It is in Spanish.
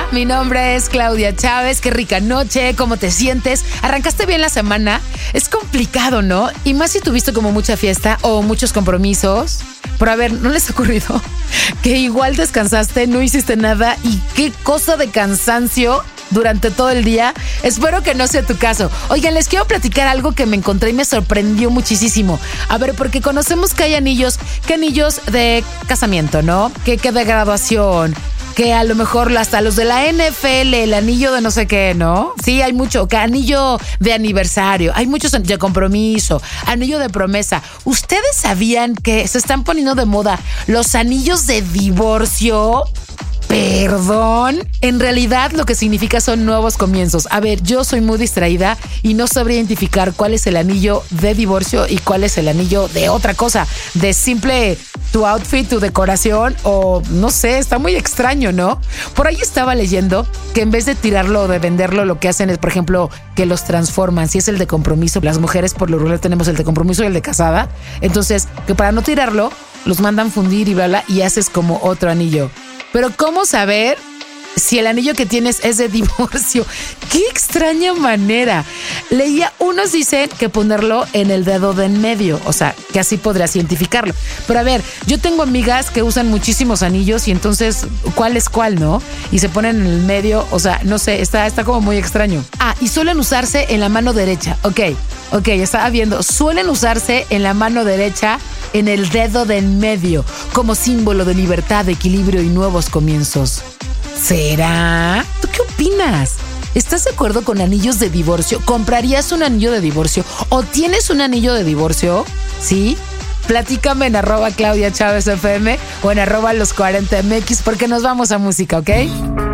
mi nombre es Claudia Chávez. Qué rica noche, ¿cómo te sientes? ¿Arrancaste bien la semana? Es complicado, ¿no? Y más si tuviste como mucha fiesta o muchos compromisos. Pero a ver, ¿no les ha ocurrido que igual descansaste, no hiciste nada y qué cosa de cansancio durante todo el día? Espero que no sea tu caso. Oigan, les quiero platicar algo que me encontré y me sorprendió muchísimo. A ver, porque conocemos que hay anillos, que anillos de casamiento, ¿no? Que de graduación, que a lo mejor hasta los de la NFL, el anillo de no sé qué, ¿no? Sí, hay mucho, que anillo de aniversario, hay muchos de compromiso, anillo de promesa. ¿Ustedes sabían que se están poniendo de moda los anillos de divorcio? Perdón, en realidad lo que significa son nuevos comienzos. A ver, yo soy muy distraída y no sabría identificar cuál es el anillo de divorcio y cuál es el anillo de otra cosa, de simple tu outfit, tu decoración o no sé, está muy extraño, ¿no? Por ahí estaba leyendo que en vez de tirarlo o de venderlo, lo que hacen es, por ejemplo, que los transforman. Si es el de compromiso, las mujeres por lo regular tenemos el de compromiso y el de casada. Entonces, que para no tirarlo, los mandan fundir y bla, bla, y haces como otro anillo. Pero ¿cómo saber si el anillo que tienes es de divorcio? ¡Qué extraña manera! Leía, unos dicen que ponerlo en el dedo de en medio, o sea, que así podrías identificarlo. Pero a ver, yo tengo amigas que usan muchísimos anillos y entonces, ¿cuál es cuál, no? Y se ponen en el medio, o sea, no sé, está como muy extraño. Ah, y suelen usarse en la mano derecha. Ok, estaba viendo. Suelen usarse en la mano derecha, en el dedo de en medio, como símbolo de libertad, equilibrio y nuevos comienzos. ¿Será? ¿Tú qué opinas? ¿Estás de acuerdo con anillos de divorcio? ¿Comprarías un anillo de divorcio? ¿O tienes un anillo de divorcio? ¿Sí? Platícame en @Claudia Chávez FM o en @los40mx porque nos vamos a música, ¿ok?